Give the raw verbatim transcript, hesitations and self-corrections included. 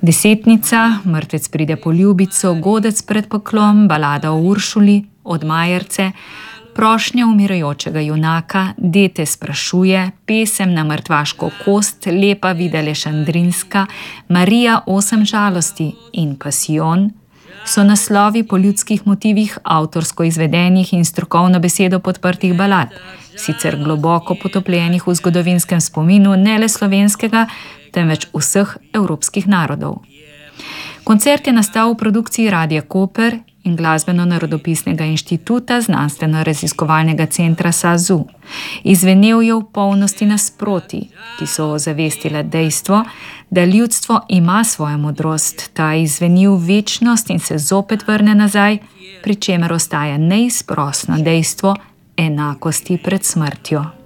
Desetnica, Mrtvec pride po ljubico, Godec pred poklom, Balada o Uršuli, Od Majerce, Prošnja umirajočega junaka, Dete sprašuje, Pesem na mrtvaško kost, Lepa videle Šandrinska, Marija osem žalosti in Pasijon so naslovi po ljudskih motivih avtorsko izvedenih in strokovno besedo podprtih balad, sicer globoko potopljenih v zgodovinskem spominu ne le slovenskega, temveč vseh evropskih narodov. Koncert je nastal v produkciji Radia Koper in Glasbeno-narodopisnega inštituta Znanstveno-raziskovalnega centra SAZU. Izvenel je v polnosti nasproti, ki so ozavestile dejstvo, da ljudstvo ima svojo modrost, ta izveni v večnost in se zopet vrne nazaj, pri čemer ostaja neizprosno dejstvo enakosti pred smrtjo.